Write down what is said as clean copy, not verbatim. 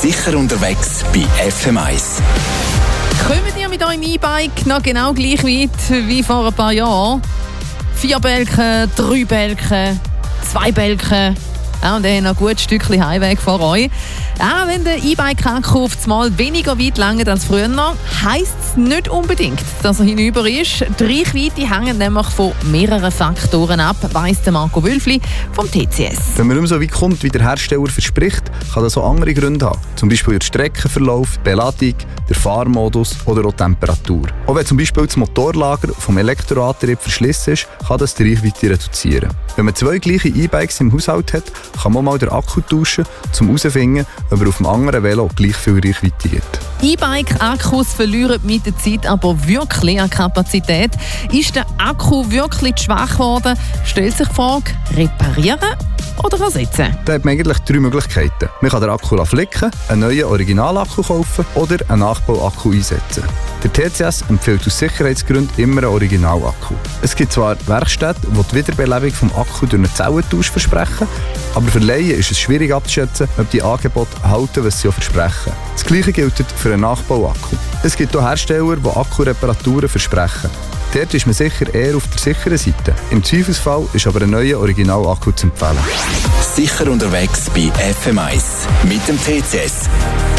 Sicher unterwegs bei FM1. Kommt ihr mit eurem E-Bike noch genau gleich weit wie vor ein paar Jahren? 4 Bälke, 3 Bälke, 2 Bälke. Ja, und dann noch ein gutes Stückchen Heimweg vor euch. Auch wenn der E-Bike-Akku auf einmal weniger weit langt als früher, heisst es nicht unbedingt, dass er hinüber ist. Die Reichweite hängt nämlich von mehreren Faktoren ab, weiss der Marco Wülfli vom TCS. Wenn man nicht mehr so weit kommt, wie der Hersteller verspricht, kann das auch andere Gründe haben. Zum Beispiel der Streckenverlauf, die Beladung, der Fahrmodus oder auch die Temperatur. Auch wenn zum Beispiel das Motorlager vom Elektroantrieb verschlissen ist, kann das die Reichweite reduzieren. Wenn man 2 gleiche E-Bikes im Haushalt hat, kann man mal den Akku tauschen, um herauszufinden, ob er auf dem anderen Velo gleich viel Reichweite gibt. E-Bike-Akkus verlieren mit der Zeit aber wirklich an Kapazität. Ist der Akku wirklich zu schwach geworden? Stellt sich die Frage, reparieren oder ersetzen? Da hat man eigentlich 3 Möglichkeiten. Man kann den Akku flicken, einen neuen Originalakku kaufen oder einen Nachbauakku einsetzen. Der TCS empfiehlt aus Sicherheitsgründen immer einen Originalakku. Es gibt zwar Werkstätten, die die Wiederbelebung des Akkus durch einen Zellentausch versprechen, aber für Laien ist es schwierig abzuschätzen, ob die Angebote halten, was sie auch versprechen. Das Gleiche gilt für einen Nachbauakku. Es gibt auch Hersteller, die Akkureparaturen versprechen. Dort ist man sicher eher auf der sicheren Seite. Im Zweifelsfall ist aber ein neuer Originalakku zu empfehlen. Sicher unterwegs bei FM1 mit dem TCS.